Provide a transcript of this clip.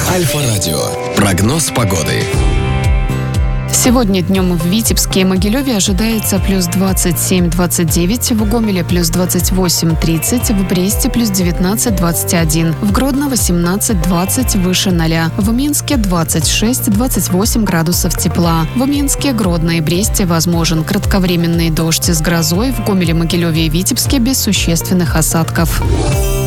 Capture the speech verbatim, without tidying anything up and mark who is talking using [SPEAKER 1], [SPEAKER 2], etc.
[SPEAKER 1] Альфа-радио. Прогноз погоды.
[SPEAKER 2] Сегодня днем в Витебске и Могилеве ожидается плюс двадцать семь - двадцать девять, в Гомеле плюс двадцать восемь - тридцать, в Бресте плюс девятнадцать - двадцать один, в Гродно восемнадцать - двадцать, выше ноля, в Минске двадцать шесть - двадцать восемь градусов тепла. В Минске, Гродно и Бресте возможен кратковременный дождь с грозой, в Гомеле, Могилеве и Витебске без существенных осадков.